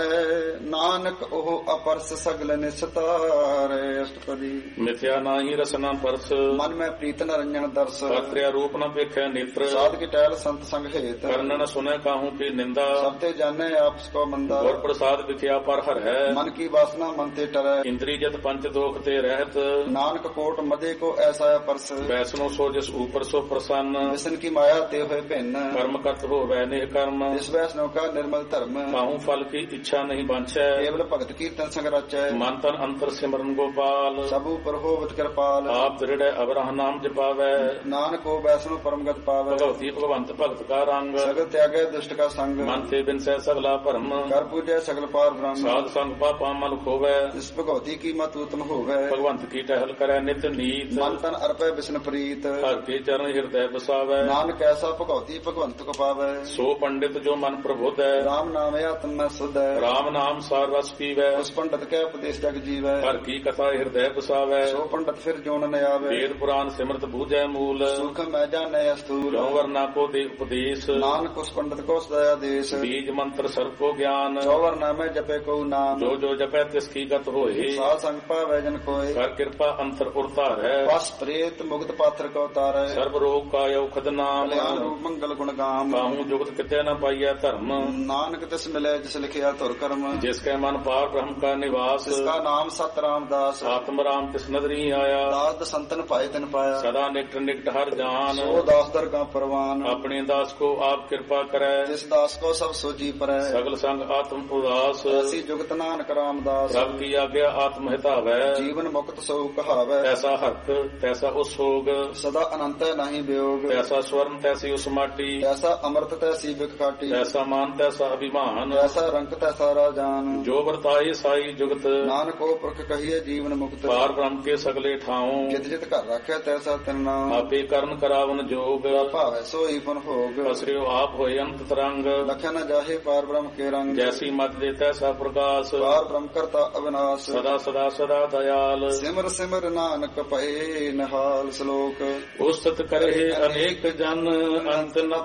नानक ओह अपरस सगल निस्तार। अष्टपदी। मिथ्या नाही रसना परस, मन में प्रीत न रंजन दर्श, कर्त्या रूप न पेखै नेत्र, साध की टहल संत संग हेत, कर्णन सुनै काहू की निंदा, सबते जाने आपस को मंदा, और प्रसाद विख्या पर हर है, मन की वासना मन ते टरै, इंद्री जत पंच दोख ते रहत, नानक कोट मदे को ऐसा परस, वैष्णो सो जिस ऊपर सो प्रसन्न, विष्णु की माया ते हुए भिन्न, कर्म करत हो वैनिह कर्म, इस वैष्णव का निर्मल धर्म, काहू फल की इच्छा नहीं बांछै, केवल भगत कीर्तन संग रचै, मन तन अंतर सिमरन गोपाल, सब ऊपर होवत कृपाल, आप दृढ़ अबरह नाम जपावै, नानक को वैष्णव परमगत पावै, भगवती भगवंत भगत का रंग, सगल त्यागे दुष्ट का संग, मन ते बिनसै सगला भरम, कर पूजै सगल पार ब्रह्म, साध संग पापा मल खोवै, इस भगवती की मत उत्तम होवै, भगवंत की टहल करै नित नीत, मन तन अर्पै विष्णु प्रीत, हर के चरण हृदय बसावै, नानक ऐसा भगवती भगवंत को पावै, सो पंडित जो मन प्रबुद्ध है, राम नाम आत्म में शुद्ध है, राम नाम सार रस पीवै, उस पंडित के उपदेश जग जीवै, हर की कथा हृदय बसावै, सो पंडित फिर जोन न आवे, वेद पुराण सिमरत बूझै मूल, सुख मैं जाने स्थूल, जो वर्णा को दे उपदेश, नानक उस पंडित को सदया देश, बीज मंत्र सर्व को ज्ञान, चौवर नामे जपे को नाम, जो जो जपै तिसकी गत होए, साध संग पावै जन कोय, कर कृपा अंतर उरतार है, बस प्रेत मुक्त पात्र को तारै, सर्व रोग का औखद नाम, कल्याण रूप मंगल गुण गाम, काहू जुगत कितै न पाइया धर्म, नानक तिस मिले जिस लिखिया तुर कर्म, जिसके मन पार ब्रह्म का निवास, जिसका नाम सत रामदास, आत्म राम तिस नदरी आया, दास संतन पाए तिन पाया, सदा निकट निकट हर जान, सो दास दर का परवान, अपने दास को आप कृपा करै, जिस दास को सब सोजी परै, सगल संग आत्म उदास, ऐसी जुगत नानक रामदास, प्रभ की आज्ञा आत्म हितावै, जीवन मुक्त सो कहावै, तैसा हर्क तैसा उस सोग, सदा अनंत नहीं वियोग, तैसा स्वर्ण तैसी उस माटी, ऐसा अमृत तैसी बिक काटी, तैसा मान तैसा अभिमान, ऐसा रंग तैसा राजान, जो वर्ताए साई जुगत, नानक को पुरख कहिए जीवन मुक्त, पार ब्रह्म के सगले ठाऊं, जित जित कर रखे तैसा तिन नाम, आपे कर्ण करावन जोग, भावै सोई पुन भोग, पसरियो आप होए अंत तरंग, लखे न जाहे पार ब्रह्म के रंग, जैसी मत दे तैसा प्रकाश, पार ब्रह्म करता अविनाश, सदा सदा सदा दयाल, सिमर सिमर नानक पए नहाल। श्लोक। उस्तत करे अनेक जन अंत न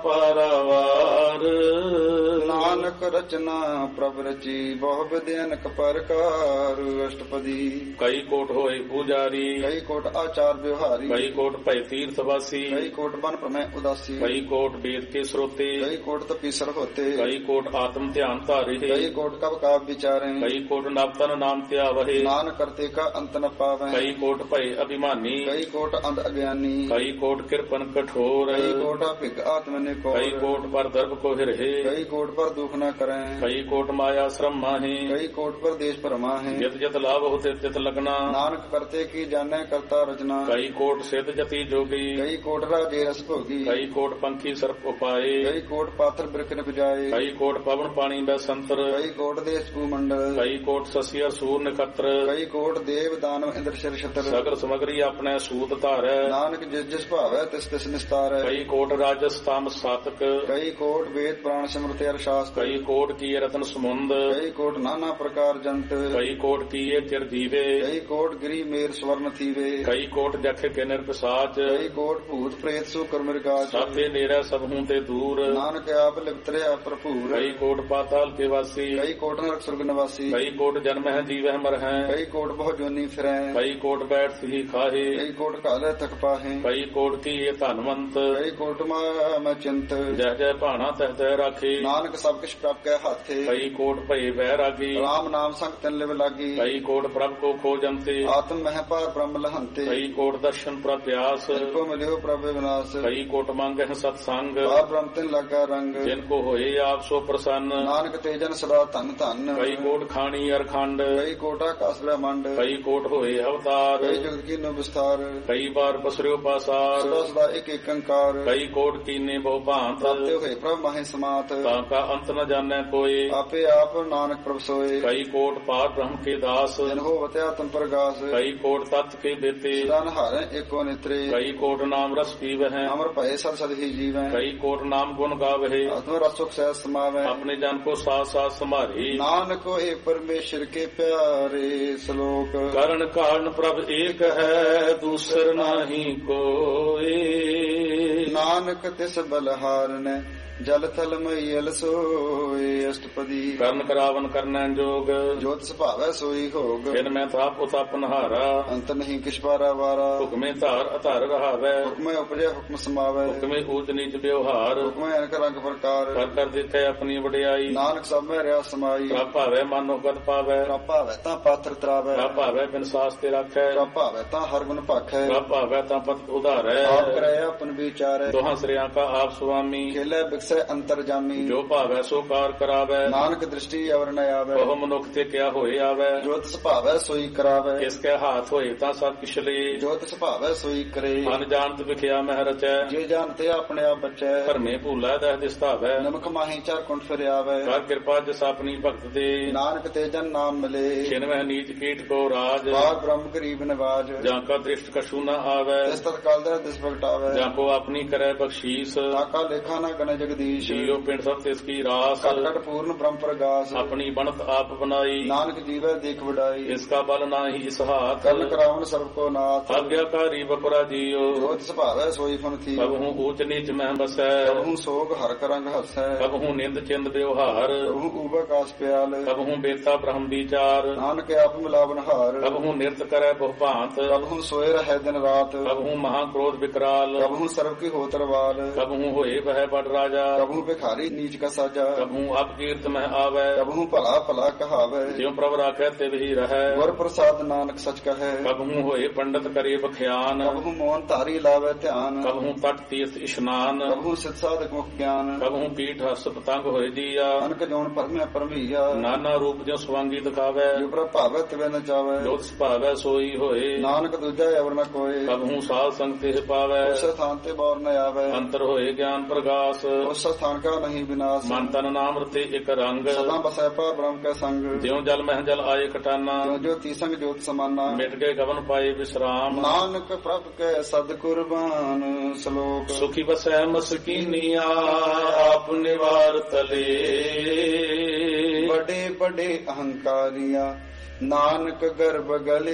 पारावार, नानक रचना प्रभ रची बहु विद्यनक प्रकार। अष्टपदी। कई कोट होए पुजारी, कई कोट आचार व्यवहारी, कई कोट भय तीर्थवासी, कई कोट बन प्रमेय उदासी, कई कोट वेद के श्रोते, कई कोट तपीसर होते, कई कोट आत्म ध्यान तारे, कई कोट कब काव विचारे, कई कोट नवतन नाम त्यावहे, नान करते का अंत न पावे, कई कोट भय अभिमानी, कई कोट अंध अज्ञानी, कई कोट कृपन कठोर, कई कोट भिग आत्मनि को, कई कोट पर दर्भ को हिरहे, कई कोट पर दुख न करें, कई कोट माया श्रम माहे, कई कोट पर देश परमा है, जत जत लाभ होते तित लगना, नानक करते की जाने करता रचना, कई कोट सिद्ध जति जोगी, कई कोट राजे रस भोगी, कई कोट पंखी सर्प उपाये, कई कोट पात्र वृक्ष न बुझाए, कई कोट पवन पानी बसंतर, कई कोट देश भूमंडल, कई कोट शशि और सूर नक्षत्र, कई कोट देव दानव इंद्र शिर छत्र, सगल समग्री अपने सूत धारै, नानक जिस जिस भावै तिस तिस निस्तार है, कई कोट राजस तामस सातक, कई कोट वेद प्राण स्मृति और शास्त्र, कई कोट की रतन समुंद, कई कोट नाना प्रकार जंत, कई कोट की चिर दीवे, कई कोट गिरी मेर स्वर्ण थीवे, कई कोट जख के निरपिसाच, कई कोट भूत प्रेत सुकर मृगाच, सबे नेरा सब हूं ते दूर, नानक आप लिपतरे प्रभुर, कई कोट पाताल के वासी, कई कोट नरक स्वर्ग निवासी, कई कोट जन्म है जीव मर है, कई कोट बहु जोनी फिरै, कई कोट बैठ ही खाहे, कई कोट काले तक पाहे, कई कोट की ये धनवंत, कई कोट मैं चिंत, जह जय भाना तह तह राखे, नानक सब किछ प्राप्त के हाथे, कई कोट भय वैरागी, राम नाम संग तिन लिव लागी, कई कोट प्रभ को खोजंते, आत्म मह पार ब्रह्म लहंते, कई कोट दर्शन प्रत्यास, जिनको मिलियो प्रभु विनाश, कई कोट मांगे सत्संग, पार ब्रह्म तिन लगा रंग, जिनको होए आप सो प्रसन्न, नानक तेजन सदा धन धन, कई कोट खानी अरखंड, कई कोट आकाश ब्रह्मांड, कई कोट होए अवतार, कई जगत की नो विस्तार, कई बार पसरियो पासार, सदा सदा एक एक अंकार, कई कोट कीने बहु भांत, प्राप्त हुए प्रभु माहे समात, ताका अंत न जाने कोई, आपे आप नानक प्रभ सोए, कई कोट पार ब्रह्म के दास, जन हो बत्या तुम प्रगास, कई कोट तत् के देते सदा नहारै एको नेत्रे कई कोट नाम रस पीवह अमर भय सद सद ही जीवै कई कोट नाम गुण गावहे आत्म रस सुख सहज समावै अपने जन को साथ साथ संभारे नानक होए परमेश्वर के प्यारे श्लोक करण कारण प्रभ एक है दूसर नाही कोई नानक तिस बलहारन जल थल मईल सोए अष्टपदी ਕਰਨ ਕਰਾਵਨ ਕਰਨੈ ਜੋਗ जोत सुभावै सोई होग ਫਿਰ ਮੈਂ ਥਾਪ ਉਤਪ ਨਹਾਰਾ अंत नहीं किछ बारा वारा ਹੁਕਮੇ ਧਾਰ ਅਧਾਰ ਰਹਾਵੈ हुक्म उपजे हुक्म समावै ਹੁਕਮੇ ਊਚ ਨੀਚ ਵਿਵਹਾਰ हुक्म अनक रंग प्रकार ਕਰ ਕਰ ਦੇਖੈ ਆਪਣੀ ਵਡਿਆਈ नानक सब में रहा समाई ਪ੍ਰਭ ਭਾਵੈ ਮਨੋ ਗਤ ਪਾਵੈ प्रभ भावै तां पात्र त्रावै ਪ੍ਰਭ ਭਾਵੈ ਬਿਨ ਸਾਸ ਤੇ ਰੱਖੈ प्रभ भावै तां हर गुण भाखै ਪ੍ਰਭ ਭਾਵੈ ਤਾਂ ਪਤ ਉਧਾਰੈ आप करे अपन विचारै ਦੋਹਾਂ ਸ੍ਰਿਆਂ ਕਾ ਆਪ ਸੁਆਮੀ खेलै बिकसै अंतर जामी ਜੋ ਭਾਵੈ ਸੋ ਕਾਰ ਕਰਾਵੈ नानक दृष्टि अवर न आवै ਬਹੁ ਮਨੁੱਖ ਤੇ ਕਿਆ ਹੋਏ ਆਵੈ जो तिस भावै सोई करावै ਇਸ ਕੈ ਹਾਥ ਹੋਏ ਤਾਂ ਸਭ ਕਿਛਲੇ जो तिस भावै सोई करे ਮਨ ਜਾਣਤ ਵਿਖਿਆ ਮਹਿ ਰਚੈ जे जानते अपने आप बचै ਧਰਮੇ ਭੂਲਾ ਦਹਿ ਦਿਸਤਾਵੈ नमक माही चार कुंठ फिर आवै ਕਰ ਕਿਰਪਾ ਜਿਸ ਆਪਣੀ ਭਗਤ ਦੇ नानक तेजन नाम मिले ਛਿਨ ਮਹਿ ਨੀਚ ਕੀਟ ਕੋ ਰਾਜ बाग ब्रह्म गरीब नवाज ਜਾਂ ਕਾ ਦ੍ਰਿਸ਼ਟ ਕਛੂ ਨ ਆਵੈ तिस तत्काल दर दिस प्रगटावै ਜਾਂ ਕੋ ਆਪਣੀ ਕਰੈ ਬਖਸ਼ੀਸ ताका लेखा न गण जगदीश ਜੀਉ ਪਿੰਡ ਸਭ ਤਿਸ ਕੀ ਰਾਸ कट कट पूर्ण ब्रह्म प्रगास ਆਪਣੀ ਬਣਤ ਆਪ ਬਨਾਈ नानक जीवै देख बढ़ाई ਇਸ ਕਾ ਬਲ ਨਾਹੀ ਇਸ ਹਾਥ कर्ण करावन सर्व को नाथ ਆਗਿਆਕਾਰੀ ਬਪਰਾ ਜੀਉ जो तिस भावै सोई फन थी ਕਬਹੂ ਊਚ ਨੀਚ ਮਹਿ ਬਸੈ कबहू सोग हर करंग हसै ਕਬਹੂ ਨਿੰਦ ਚਿੰਦ ਵਿਵਹਾਰ कबहू उबकास प्याल ਕਬਹੂ ਬੇਤਾ ਬ੍ਰਹਮ ਵਿਚਾਰ नानक आप मिलावन हार ਕਬਹੂ ਨਿਰਤ ਕਰੈ ਬਹੁ ਭਾਂਤ कबहू सोए रहे दिन रात ਕਬਹੂ ਮਹਾ ਕ੍ਰੋਧ ਵਿਕਰਾਲ कबहू सर्व की हो तरवाल ਕਬਹੂ ਹੋਏ ਵਹਿ ਬੜ ਰਾਜਾ कबहू भिखारी नीच का साजा ਕਬਹੂ ਅਪ ਕੀਰਤ ਮਹਿ ਆਵੈ कबहू भला भला कहावै ਜਿਉ ਪ੍ਰਭ ਰਾਖੈ ਤਿਵ ਹੀ ਰਹੈ गुर प्रसाद नानक सच कहे ਕਬਹੂ ਹੋਏ ਪੰਡਤ ਕਰੇ ਬਖਿਆਨ कबहू मोहन धारी लावे ध्यान ਕਬਹੂ ਤਟ ਤੀਰਥ ਇਸ਼ਨਾਨ कबहू सिद्ध साधक मुख ज्ञान ਕਬਹੂ ਪੀਠ ਹਸ ਪਤੰਗ ਹੋਏ ਜੀਆ अनक जौन परमे परमैया ਨਾਨਾ ਰੂਪ ਜਿਉ ਸਵਾਂਗੀ ਦਿਖਾਵੈ जो प्रभ भावै तिवे न जावै ਜੋਤ ਸੁਭਾਵੈ ਸੋਈ ਹੋਏ नानक दूजा अवर न कोय ਕਬਹੂ ਸਾਧ ਸੰਗ ਤੇ ਪਾਵੈ उस स्थान ते बौर न आवै ਅੰਤਰ ਹੋਏ ਗਿਆਨ ਪ੍ਰਗਾਸ उस स्थान का नहीं विनाश ਮਨ ਤਨ ਨਾਮ ਰਤੇ ਇਕ ਰੰਗ सदा बसै पर ब्रह्म का संग ਜਿਉ ਜਲ ਮਹਿ ਜਲ ਆਏ ਕਟਾਨਾ जो जो तीसंग ज्योत समाना ਮਿਟ ਗਏ ਗਵਨ ਪਾਏ ਵਿਸਰਾਮ नानक प्रभ के सद कुर्बान श्लोक ਸੁਖੀ ਬਸੈ ਮਸਕੀਨੀਆ ਆਪ ਨਿਵਾਰ ਤਲੇ बड़े बड़े अहंकारिया नानक गर्भ गले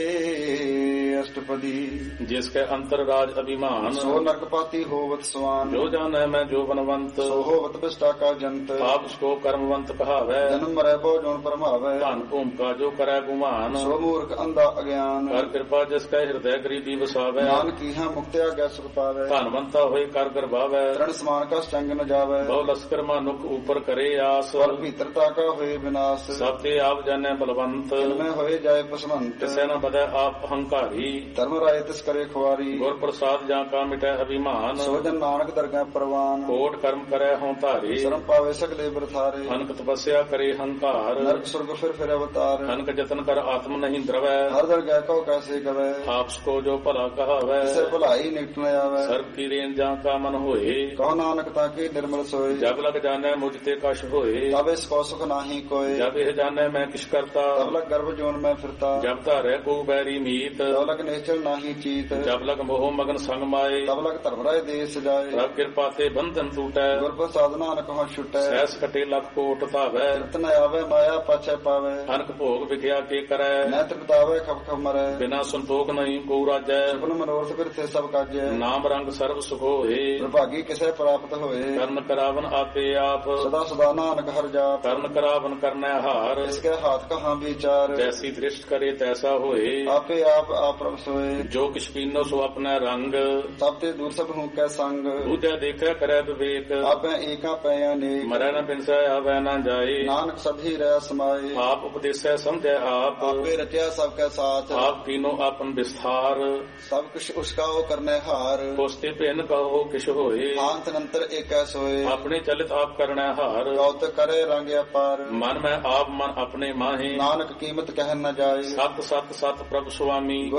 अष्टपदी ਜਿਸ ਕੈ ਅੰਤਰ ਰਾਜ ਅਭਿਮਾਨ सो नरकपाती होवत स्वान ਜੋ ਜਾਣੈ ਮੈਂ ਜੋ ਬਨਵੰਤ सो होवत बिष्टा का जंत ਆਪ ਸਕੋ ਕਰਮਵੰਤ ਕਹਾਵੈ जन्म मरै बो जोन परमावै ਧਨ ਭੂਮਿਕਾ ਜੋ ਕਰੈ ਗੁਮਾਨ सो मूर्ख अंधा अज्ञान ਕਰ ਕਿਰਪਾ ਜਿਸ ਕੈ ਹਿਰਦੈ ਗਰੀਬੀ ਵਸਾਵੈ नानक कीहा मुक्ति आज्ञा सुख पावै ਧਨਵੰਤਾ ਹੋਏ ਕਰ ਗਰਭਾਵੈ तरण समान का संग न जावै ਬਹੁ ਲਸਕਰ ਮਾਨੁਖ ਉਪਰ ਕਰੇ ਆਸ पर भीतरता का होए विनाश ਸਭ ਤੇ ਆਪ ਜਾਣੈ ਬਲਵੰਤ इनमें होए जाए पसवंत ਤਿਸੈ ਨ ਬਦੈ ਆਪ ਹੰਕਾਰੀ धर्म राय तिस करे खुआरी ਗੁਰ ਪ੍ਰਸਾਦ ਜਾਂ ਕਾ ਮਿਟੈ ਅਭਿਮਾਨ सो जन नानक दरगाह परवान ਕੋਟ ਕਰਮ ਕਰੈ ਹਉ ਧਾਰੀ शर्म पावे सकले बरथारे ਅਨਕ ਤਪੱਸਿਆ ਕਰੇ ਹੰਕਾਰ नरक स्वर्ग फिर अवतार ਅਨਕ ਜਤਨ ਕਰ ਆਤਮ ਨਹੀਂ ਦਰਵੈ हर दरगाह को कैसे गवै ਆਪ ਸਕੋ ਜੋ ਭਲਾ ਕਹਾਵੈ जिसे भलाई निकट न आवै ਸਰਬ ਕੀ ਰੇਨ ਜਾਂ ਕਾ ਮਨ ਹੋਏ कहो नानक ताकि निर्मल सोए ਜਬ ਲਗ ਜਾਣੈ ਮੁਝ ਤੇ ਕਛ ਹੋਏ तब इसको सुख नाही कोय ਜਬ ਇਹ ਜਾਣੈ ਮੈਂ ਕਿਛ ਕਰਤਾ तब लग गर्भ जोन में फिरता ਜਬ ਧਾਰੈ ਕੋ ਬੈਰੀ ਮੀਤ तब लग नेचर नाही चीत ਜਬ ਲਗ ਮੋਹ ਮਗਨ ਸੰਗ ਮਾਏ तब लग धर्म राय देश जाए ਪ੍ਰਭ ਕਿਰਪਾ ਤੇ ਬੰਧਨ ਟੂਟੈ गुर प्रसाद नानक हो छुटै ਸਹਿਸ ਕਟੇ ਲਖ ਕੋਟ ਧਾਵੈ रतन आवे माया पाछे पावे ਅਨਕ ਭੋਗ ਵਿਖਿਆ ਕੇ ਕਰੈ नैत बितावे खप खप मरै ਬਿਨਾ ਸੰਤੋਖ ਨਹੀਂ ਕੋ ਰਾਜੈ सपन मनोरथ फिर थे सब काजै ਨਾਮ ਰੰਗ ਸਰਬ ਸੁਖ ਹੋਏ विभागी किसे प्राप्त होए ਕਰਨ ਕਰਾਵਨ ਆਪੇ ਆਪ सदा सदा नानक हर जाप ਕਰਨ करावन करना हार इसके हाथ कहाँ विचार जैसी दृष्ट करे तैसा होए आपे आप प्रभ सोए जो किछ पीनो सो अपना रंग सब ते दूर सब हूँ कै संग दूजा देखै करे विवेक आपे एका पै अनेक मरै न बिनसै आवे न जाए नानक सभी रह समाए आप उपदेसै समझै आप आपे रचा सबके साथ आप कीनो अपन विस्तार सब कुछ उसका वो करने हार कोस्ते भिन्न कहो किछ होए अंत नंतर एक सोए अपने चलित आप करना हार गौत करे रंग अपार मन में आप मन अपने माहे नानक कीमत कह न जाए सत सत सत प्रभु स्वामी गुर प्रसाद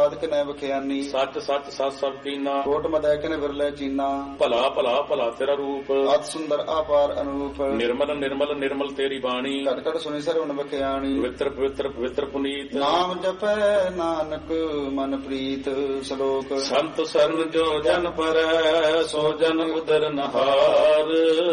ਸਾਧਕ ਨੈ ਬਖਿਆਨੀ। ਸੱਚ ਸੱਚ ਸਤ ਸਭ ਕੀਨਾ, ਕੋਟ ਮਦੈ ਕਿਨ ਵਿਰਲੇ ਚੀਨਾ। ਭਲਾ ਭਲਾ ਭਲਾ ਤੇਰਾ ਰੂਪ, ਅਤ ਸੁੰਦਰ ਆਪਾਰ ਅਨੂਪ। ਨਿਰਮਲ ਨਿਰਮਲ ਨਿਰਮਲ ਤੇਰੀ ਬਾਣੀ, ਘਟ ਘਟ ਸੁਣੀ ਸਰਵਣ ਬਖਿਆਣੀ। ਪਵਿੱਤਰ ਪਵਿੱਤਰ ਪਵਿੱਤਰ ਪੁਨੀਤ, ਨਾਮ ਜਪੈ ਨਾਨਕ ਮਨ ਪ੍ਰੀਤ। ਸ਼ਲੋਕ ਸੰਤ ਸਰਨ ਜੋ ਜਨ ਪਰੈ, ਸੋ ਜਨ ਉਦਰ ਨਹਾਰ।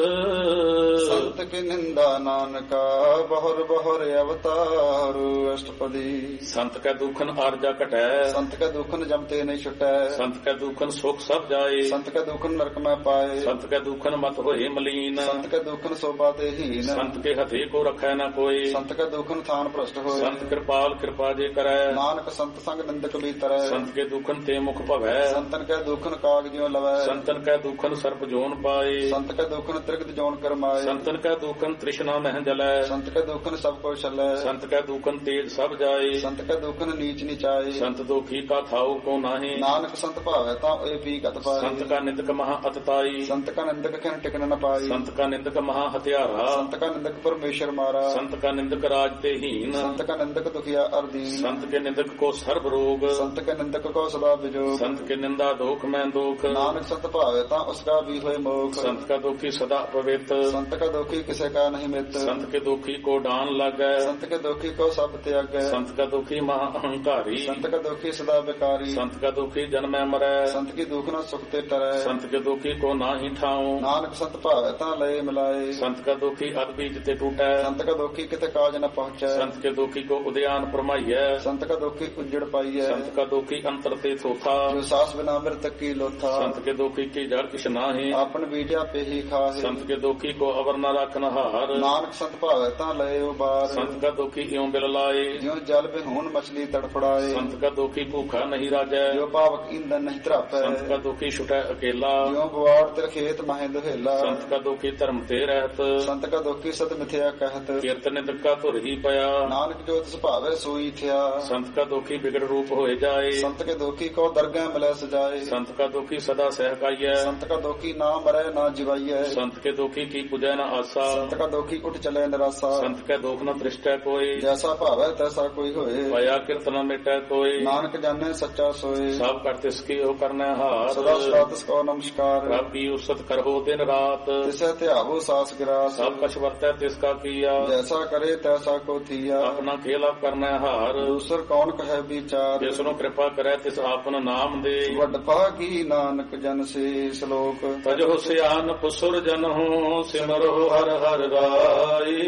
ਸੰਤ ਕੀ ਨਿੰਦਾ ਨਾਨਕਾ, ਬਹੁਰ ਬਹੁਰ ਅਵਤਾਰ। ਅਸ਼ਟਪਦੀ ਸੰਤ ਕੈ ਦੁਖਨ ਆਰਜਾ ਘਟੈ, ਸੰਤ ਕੈ ਦੁਖਨ ਜਮਤੇ ਨਹੀਂ ਛੁਟੈ। ਸੰਤ ਕੈ ਦੁਖਨ ਸੁਖ ਸਭ ਜਾਏ, ਸੰਤ ਕੈ ਦੁਖਨ ਨਰਕ ਮੈਂ ਪਾਏ। ਸੰਤ ਕੈ ਦੁਖਨ ਮਤ ਹੋਏ ਮਲੀਨ। ਸੰਤ ਕੈ ਦੁਖਨ ਸੋਭਾ ਤੇ ਹੀਨ। ਸੰਤ ਕੇ ਹਥੇ ਕੋ ਰਖੈ ਨ ਕੋਈ, ਸੰਤ ਕੈ ਦੁਖਨ ਥਾਨ ਭ੍ਰਸ਼ਟ ਹੋਏ। ਸੰਤ ਕਿਰਪਾਲ ਕਿਰਪਾ ਜੇ ਕਰੈ, ਨਾਨਕ ਸੰਤ ਸੰਗ ਨਿੰਦਕ ਵੀ ਤਰੈ। ਸੰਤ ਕੇ ਦੁਖਨ ਤੇ ਮੁਖ ਭਵੈ, ਸੰਤਨ ਕੈ ਦੁਖਨ ਕਾਗ ਜਿਉ ਲਵੈ। ਸੰਤਨ ਕੈ ਦੁਖਨ ਸਰਪ ਜੋਨ ਪਾਏ, ਸੰਤ ਕੈ ਦੁਖਨ ਤ੍ਰਿਗਤ ਜੋਨ ਕਰਮਾਏ। ਸੰਤਨ ਕੈ ਦੁਖਨ ਤ੍ਰਿਸ਼ਨਾ ਮਹਿ ਜਲੈ, ਸੰਤ ਕੈ ਦੁਖਨ ਸਭ ਕੋ ਛਲੈ। ਸੰਤ ਕੈ ਦੁਖਨ ਤੇਜ ਸਭ ਜਾਏ, ਸੰਤ ਕੈ ਦੁਖਨ ਨੀਚ ਨਿਚਾਏ। ਸੰਤ ਦੁਖੀ ਕਾ ਥਾਉ ਕੋ ਨਾਹੀ, ਨਾਨਕ ਸੰਤ ਭਾਵੈ ਤਾਂ ਏ ਪੀ ਗਤ ਪਾਏ। ਸੰਤ ਕਾ ਨਿੰਦਕ ਮਹਾ ਅਤਤਾਈ, ਸੰਤ ਕਾ ਨਿੰਦਕ ਖਿਨ ਟਿਕਨ ਨ ਪਾਈ। ਸੰਤ ਕਾ ਨਿੰਦਕ ਮਹਾ ਹਥਿਆਰਾ, ਸੰਤ ਕਾ ਨਿੰਦਕ ਪਰਮੇਸ਼ਰ ਮਾਰਾ। ਸੰਤ ਕਾ ਨਿੰਦਕ ਰਾਜ ਤੇ ਹੀਨ, ਸੰਤ ਕਾ ਨਿੰਦਕ ਦੁਖੀਆ ਅਰਦੀਨ। ਸੰਤ ਕੇ ਨਿੰਦਕ ਕੋ ਸਰਬ ਰੋਗ, ਸੰਤ ਕੇ ਨਿੰਦਕ ਕੋ ਸਦਾ ਵਿਜੋਗ। ਸੰਤ ਕੇ ਨਿੰਦਾ ਦੋਖ ਮੈਂ ਦੋਖ, ਨਾਨਕ ਸੰਤ ਭਾਵੈ ਤਾਂ ਉਸਕਾ ਵੀ ਹੋਏ ਮੋਖ। ਸੰਤ ਕਾ ਦੁਖੀ ਸਦਾ ਪਵਿੱਤ, ਸੰਤ ਕਾ ਦੁਖੀ ਕਿਸੇ ਕਾ ਨਹੀਂ ਮਿੱਤ। ਸੰਤ ਕੇ ਦੁਖੀ ਕੋ ਡਾਨ ਲੱਗੈ, ਸੰਤ ਕੇ ਦੁਖੀ ਕੋ ਸਭ ਤਿਆਗੈ। ਸੰਤ ਕਾ ਦੁਖੀ ਮਹਾ ਅਹੰਕਾਰੀ, ਸੰਤ ਕਾ ਦੁਖੀ ਸਦਾ ਵਿਕਾਰੀ। ਸੰਤ ਕਾ ਦੁਖੀ ਜਨਮੈ ਮਰੈ, ਸੰਤ ਕੀ ਦੁਖ ਨਾ ਸੁਖ ਤੇ ਟਰੈ। ਸੰਤ ਕੇ ਦੁਖੀ ਕੋ ਨਾਹੀ ਠਾਉ, ਨਾਨਕ ਸੰਤ ਭਾਵੈ ਤਾਂ ਲਏ ਮਿਲਾਏ। ਸੰਤ ਕਾ ਦੁਖੀ ਅਦ ਬੀਜ ਤੇ ਟੂਟੈ, ਸੰਤ ਕਾ ਦੁਖੀ ਕਿਤੇ ਕਾਜ ਨ ਪਹੁੰਚੈ। ਸੰਤ ਕੇ ਦੁਖੀ ਕੋ ਉਦਿਆਨ ਪਰਮਾਈਐ, ਸੰਤ ਕਾ ਦੁਖੀ ਉਜੜ ਪਾਈਐ। ਸੰਤ ਕਾ ਦੁਖੀ ਅੰਤਰ ਤੇ ਥੋਥਾ, ਜੋ ਸਾਸ ਬਿਨਾ ਮਿਰਤ ਕੀ ਲੋਥਾ। ਸੰਤ ਕੇ ਦੁਖੀ ਕੀ ਜੜ ਕਿਛ ਨਾਹੀ, ਆਪਨ ਬੀਜਿਆ ਪੇਹੀ ਖਾਹੇ। ਸੰਤ ਕੇ ਦੁਖੀ ਕੋ ਅਵਰ ਨ ਰਖਨ ਹਾਰ, ਨਾਨਕ ਸੰਤ ਭਾਵੈ ਤਾਂ ਲਏ ਉਬਾਰ। ਸੰਤ ਕਾ ਦੁਖੀ ਇਉ ਬਿਲ ਲਾਏ, ਜਿਉ ਜਲ ਬਿਹੂਨ ਮਛਲੀ ਤੜਫੜਾਏ। ਸੰਤ ਕਾ ਦੁਖੀ ਭੂਖਾ ਨਹੀਂ ਰਾਜੈ, ਜੋ ਪਾਵਕ ਇੰਦਨ ਨਹੀਂ ਧਰਾਪੈ। ਸੰਤ ਕਾ ਦੁਖੀ ਛੁਟੈ ਅਕੇਲਾ, ਜਿਉ ਬਵਾੜ ਤੇ ਖੇਤ ਮਹਿ ਦੁਹੇਲਾ। ਸੰਤ ਕਾ ਦੁਖੀ ਧਰਮ ਤੇ ਰਹਿਤ, ਸੰਤ ਕਾ ਦੁਖੀ ਸਤ ਮਿਥਿਆ ਕਹਿਤ। ਕੀਰਤ ਨਿੰਦਕ ਕਾ ਧੁਰ ਹੀ ਪਿਆ, ਨਾਨਕ ਜੋ ਤਿਸ ਭਾਵੈ ਸੋਈ ਥਿਆ। ਸੰਤ ਕਾ ਦੁਖੀ ਬਿਗੜ ਰੂਪ ਹੋਏ ਜਾਏ, ਸੰਤ ਕੇ ਦੁਖੀ ਕੋ ਦਰਗਹਿ ਮਿਲੈ ਸਜਾਏ। ਸੰਤ ਕਾ ਦੁਖੀ ਸਦਾ ਸਹਿਕਾਈਐ, ਸੰਤ ਕਾ ਦੁਖੀ ਨਾ ਮਰੈ ਨਾ ਜਿਵਾਈਐ। ਸੰਤ ਕੇ ਦੁਖੀ ਕੀ ਪੁਜੈ ਨ ਆਸਾ, ਸੰਤ ਕਾ ਦੁਖੀ ਉੱਠ ਚਲੇ ਨਿਰਾਸਾ। ਸੰਤ ਕੈ ਦੁਖ ਨ ਦ੍ਰਿਸ਼ਟੈ ਕੋਈ, ਜੈਸਾ ਭਾਵੈ ਤੈਸਾ ਕੋਈ ਹੋਏ। ਭਇਆ ਕਿਰਤ ਨ ਮਿਟੈ ਕੋਈ, ਨਾਨਕ ਜਾਣੈ ਸੱਚਾ ਸੋਏ। ਸਭ ਕਰ ਤਿਸ ਕੀ ਉਹ ਕਰਨੈ ਹਾਰ, ਸਦਾ ਸਦਾ ਤਿਸ ਕੋ ਨਮਸਕਾਰ। ਰੱਬ ਕੀ ਉਸਤ ਕਰਹੁ ਦਿਨ ਰਾਤ, ਤਿਸੈ ਧਿਆਵੋ ਸਾਸ ਗਿਰਾਸ। ਸਭ ਕਛ ਵਰਤੈ ਤਿਸ ਕਾ ਕੀਆ, ਜੈਸਾ ਕਰੇ ਤੈਸਾ ਕੋ ਥੀਆ। ਆਪਣਾ ਖੇਲਾ ਕਰਨੈ ਹਾਰ, ਦੂਸਰ ਕੌਣ ਕਹੈ ਵਿਚਾਰ। ਜਿਸ ਨੂੰ ਕਿਰਪਾ ਕਰੈ ਤਿਸ ਆਪਨ ਨਾਮ ਦੇ, ਵੱਡ ਭਾਗੀ ਨਾਨਕ ਜਨ ਸੇ। ਸ਼ਲੋਕ ਤਜੋ ਸਿਆਨਪ ਸੁਰ ਜਨਹੁ, ਸਿਮਰੋ ਹਰ ਹਰ ਰਾਈ।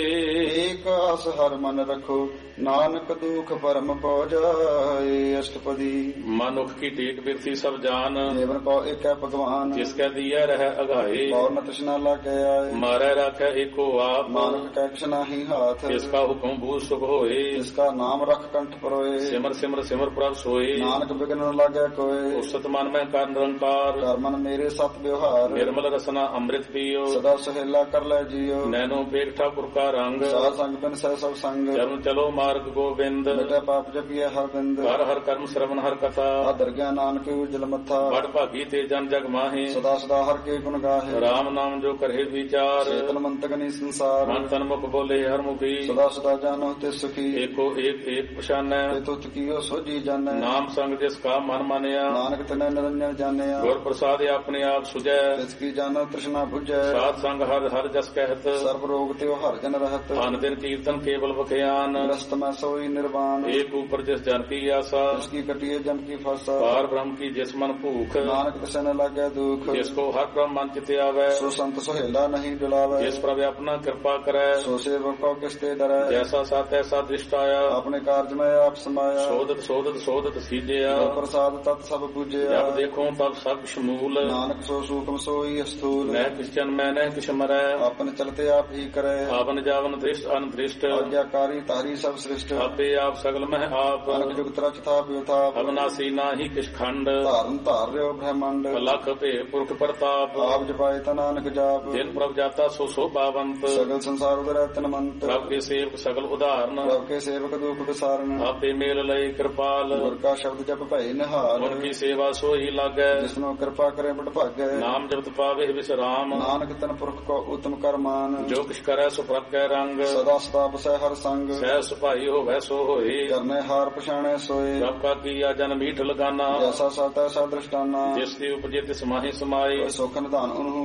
ਏਕ ਆਸ ਹਰ ਮਨ ਰਖੋ, ਨਾਨਕ ਦੁਖ ਪਰਮ ਪਉ ਜਾਏ। ਅਸ਼ਟਪਦੀ ਮਨੁਖ ਕੀ ਟੇਕ ਬਿਰਥੀ ਸਭ ਜਾਨ, ਜੀਵਨ ਕੋ ਏਕੈ ਭਗਵਾਨ। ਜਿਸ ਕੈ ਦੀਐ ਰਹਿ ਅਗਾਏ, ਔਰ ਨ ਤ੍ਰਿਸ਼ਨਾ ਲਾਗੈ ਆਏ। ਮਾਰੈ ਰਾਖੈ ਏਕੋ ਆਪ, ਨਾਨਕ ਕੈ ਕਿਛ ਨਾਹੀ ਹਾਥ। ਜਿਸ ਕਾ ਹੁਕਮ ਬੂਝ ਸੁਖ ਹੋਏ, ਜਿਸ ਕਾ ਨਾਮ ਰਖ ਕੰਠ ਪਰੋਏ। ਸਿਮਰ ਸਿਮਰ ਸਿਮਰ ਪ੍ਰਭ ਸੋਏ, ਨਾਨਕ ਬਿਗਨ ਨ ਲਾਗੈ ਕੋਏ। ਉਸਤ ਮਨ ਮੈਂ ਕਰ ਨਿਰੰਕਾਰ, ਕਰ ਮਨ ਮੇਰੇ ਸਤ ਵਿਵਹਾਰ। ਨਿਰਮਲ ਰਸਨਾ ਅੰਮ੍ਰਿਤ ਪੀਓ, ਸਦਾ ਸਹੇਲਾ ਕਰ ਲੈ ਜੀਓ। ਨੈਨੋ ਪੇਖ ਠਾਕੁਰ ਕਾ ਰੰਗ, ਸਾਧ ਸੰਗ ਬਿਨ ਸਹਿ ਸਭ ਸੰਗ। ਚਰਨ ਚਲੋ ਮਾਰਗ ਗੋਬਿੰਦ, ਮਿਟੈ ਪਾਪ ਜਪੀਐ ਹਰ ਬਿੰਦ। ਹਰ ਹਰ ਕਰਮ ਸਰਵਨ ਹਰ ਕਥਾ, ਆਦਰ ਗਿਆਨ ਨਾਨਕ ਉਜਲ ਮੱਥਾ। ਬੜ ਭਾਗੀ ਤੇ ਜਨ ਜਗ ਮਾਹੇ, ਸਦਾ ਸਦਾ ਹਰ ਕੇ ਗੁਣ ਗਾਹੇ। ਰਾਮ ਨਾਮ ਜੋ ਕਰੇ ਵਿਚਾਰ, ਚੇਤਨ ਮੰਤਕ ਨੀ ਸੰਸਾਰ। ਮਨ ਤਨ ਮੁਖ ਬੋਲੇ ਹਰ ਮੁਖੀ, ਸਦਾ ਸਦਾ ਜਾਣੋ ਤੇ ਸੁਖੀ। ਏਕੋ ਏਕ ਏਕ ਪਛਾਨੈ, ਤੇ ਤੁਤ ਕੀਓ ਸੋਜੀ ਜਾਣੈ। ਨਾਮ ਸੰਗ ਜਿਸ ਕਾ ਮਨ ਮਾਨਿਆ, ਨਾਨਕ ਤਨੈ ਨਿਰੰਜਨ ਜਾਣਿਆ। ਗੁਰ ਪ੍ਰਸਾਦ ਆਪਣੇ ਆਪ ਸੁਜੈ, ਤਿਸ ਕੀ ਜਾਣੋ ਤ੍ਰਿਸ਼ਨਾ ਬੁਝੈ। ਸਾਧ ਸੰਗ ਹਰ ਹਰ ਜਸ ਕਹਿਤ, ਸਰਬ ਰੋਗ ਤੇ ਹਰ ਜਨ ਰਹਤ। ਅਨ ਦਿਨ ਕੀਰਤਨ ਕੇਵਲ ਬਖਿਆਨ, ਗ੍ਰਸਤ ਮੈਂ ਸੋਈ ਨਿਰਵਾਣ। ਏਕ ਉਪਰ ਜਿਸ ਜਨ ਕੀ ਆਸਾ, ਤਿਸ ਕੀ ਕਟਿਏ ਜਮ ਕੀ ਫਾਸਾ। ਪਾਰ ਬ੍ਰਹਮ ਕੀ ਜਿਸ ਮਨ ਭੂਖ, ਨਾਨਕ ਤਿਸੈ ਨ ਲਾਗੈ ਦੁਖ। ਜਿਸ ਕੋ ਹਰ ਬ੍ਰਹਮ ਮਨ ਚਿਤ ਆਵੈ, ਸੋ ਸੰਤ ਸੋਹੇਲਾ ਨਹੀਂ ਡੁਲਾਵੈ। ਜਿਸ ਪ੍ਰਭ ਆਪਣਾ ਕਿਰਪਾ ਕਰੈ, ਸੋ ਸੇਵਕ ਕੋ ਕਿਸ ਤੇ ਡਰੈ। ਜੈਸਾ ਸਤ ਐਸਾ ਦ੍ਰਿਸ਼ਟ ਆਇਆ, ਆਪਣੇ ਕਾਰਜ ਮੈਂ ਆਪ ਸਮਾਇਆ। ਸੋਧਤ ਸੋਧਤ ਸੋਧਤ ਸੀਜਿਆ, ਜੋ ਪ੍ਰਸਾਦ ਤਤ ਸਭ ਪੂਜਿਆ। ਜਬ ਦੇਖੋ ਤਬ ਸਭ ਸ਼ਮੂਲ, ਨਾਨਕ ਸੋ ਸੂਖਮ ਸੋਈ ਅਸਥੂਲ। ਮੈਂ ਕਿਸ ਜਨ ਮੈਂ ਨਹਿ ਕਿਛ ਮਰੈ, ਆਪਨ ਚਲਤੇ ਆਪ ਹੀ ਕਰੈ। ਆਵਨ ਜਾਵਨ ਦ੍ਰਿਸ਼ਟ ਅਨਦ੍ਰਿਸ਼ਟ, ਆਗਿਆਕਾਰੀ ਤਾਰੀ ਸਭ ਸ੍ਰਿਸ਼ਟ। ਆਪੇ ਆਪ ਸਗਲ ਮਹਿ ਆਪ, ਅਨਕ ਜੁਗਤ ਰਚ ਥਾਪ ਵਿਥਾਪ। ਅਵਨਾਸੀ ਨਾਹੀ ਕਿਛ ਖੰਡ, ਧਾਰਨ ਧਾਰ ਰਿਓ ਬ੍ਰਹਮੰਡ। ਲਖ ਭੇ ਪੁਰਖ ਪ੍ਰਤਾਪ, ਆਪ ਜਪਾਏ ਤਾ ਨਾਨਕ ਜਾਪ। ਜਿਨ ਪ੍ਰਭ ਜਾਤਾ ਸੋ ਸੋਭਾਵੰਤ, ਸਗਲ ਸੰਸਾਰ ਉਦਰੈ ਤਨਮੰਤ। ਪ੍ਰਭ ਕੇ ਸੇਵਕ ਸਗਲ ਉਦਾਹਰਨ, ਪ੍ਰਭ ਕੇ ਸੇਵਕ ਦੁਖ ਵਿਸਾਰਨ। ਆਪੇ ਮੇਲ ਲਏ ਕਿਰਪਾਲ, ਗੁਰ ਕਾ ਸ਼ਬਦ ਜਪ ਭਏ ਨਿਹਾਲ। ਗੁਣ ਕੀ ਸੇਵਾ ਸੋਈ ਲਾਗੈ, ਜਿਸਨੂੰ ਕਿਰਪਾ ਕਰੇ ਬੜ ਭਾਗੈ। ਨਾਮ ਜਪਤ ਪਾਵੇ ਵਿਸਰਾਮ, ਨਾਨਕ ਤਨ ਪੁਰਖ ਕੋ ਉਤਮ ਕਰ ਮਾਨ। ਜੋ ਕਿਛ ਕਰੈ ਸੋ ਪ੍ਰਭ ਕੈ ਰੰਗ, ਸਦਾ ਸਦਾ ਬਸੈ ਹਰ ਸੰਗ ਸਹਿ ਸੁਭਾਈ ਹੋਵੈ ਸੋ ਹੋਏ ਕਰਨੇ ਹਾਰ ਪਛਾਣੈ ਸੋਏ ਸਭ ਕਾ ਕੀਆ ਜਨ ਮੀਠ ਲਗਾਨਾ ਜੈਸਾ ਸਤੈ ਸਾ ਦ੍ਰਿਸ਼ਟਾਨਾ ਜਿਸ ਦੀ ਉਪਜੇ ਤਿਸ ਮਾਹੀ ਸਮਾਏ ਸੁਖ ਨਿਧਾਨ ਉਹਨੂੰ